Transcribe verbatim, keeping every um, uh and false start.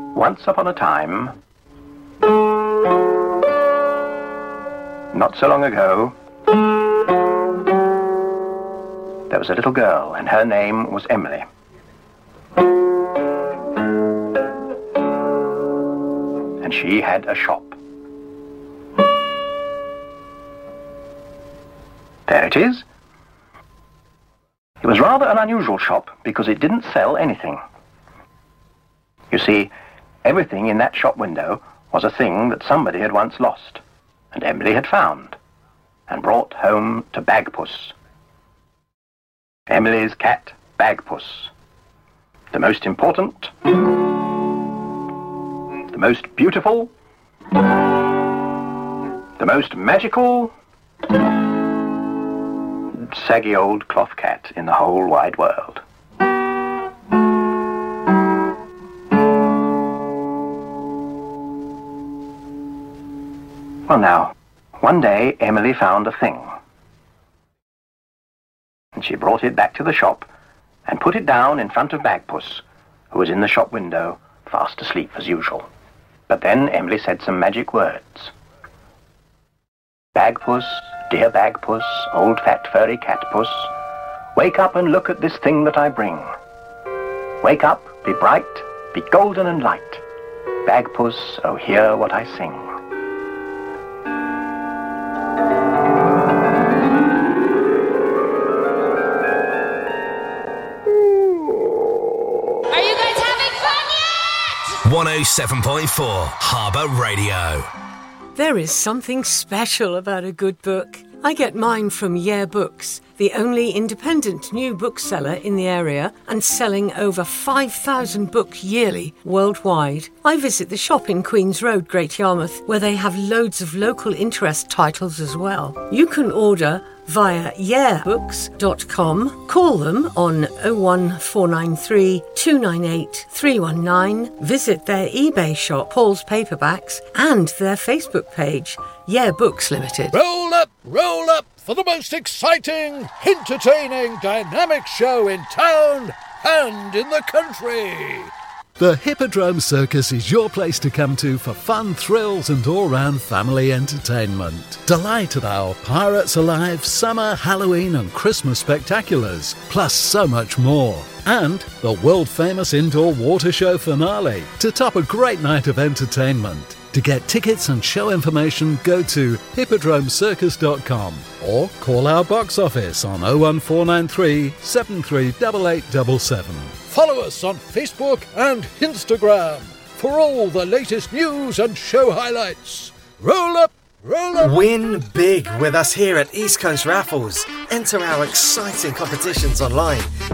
Once upon a time, not so long ago, there was a little girl, and her name was Emily. And she had a shop. There it is. It was rather an unusual shop because it didn't sell anything. You see, everything in that shop window was a thing that somebody had once lost, and Emily had found, and brought home to Bagpuss. Emily's cat, Bagpuss. The most important, the most beautiful, the most magical, saggy old cloth cat in the whole wide world. Well now, one day Emily found a thing. And she brought it back to the shop and put it down in front of Bagpuss, who was in the shop window, fast asleep as usual. But then Emily said some magic words. Bagpuss, dear Bagpuss, old fat furry cat puss, wake up and look at this thing that I bring. Wake up, be bright, be golden and light. Bagpuss, oh hear what I sing. one oh seven point four Harbour Radio. There is something special about a good book. I get mine from Yeah Books, the only independent new bookseller in the area and selling over five thousand books yearly worldwide. I visit the shop in Queen's Road, Great Yarmouth, where they have loads of local interest titles as well. You can order via yeah books dot com. Call them on oh one four nine three, two nine eight, three one nine. Visit their eBay shop, Paul's Paperbacks, and their Facebook page, Yeah Books Limited. Roll up, roll up for the most exciting, entertaining, dynamic show in town and in the country. The Hippodrome Circus is your place to come to for fun, thrills and all-round family entertainment. Delight at our Pirates Alive, Summer, Halloween and Christmas spectaculars, plus so much more. And the world-famous indoor water show finale to top a great night of entertainment. To get tickets and show information, go to hippodrome circus dot com or call our box office on oh one four nine three, seven three eight eight seven seven. Follow us on Facebook and Instagram for all the latest news and show highlights. Roll up, roll up. Win big with us here at East Coast Raffles. Enter our exciting competitions online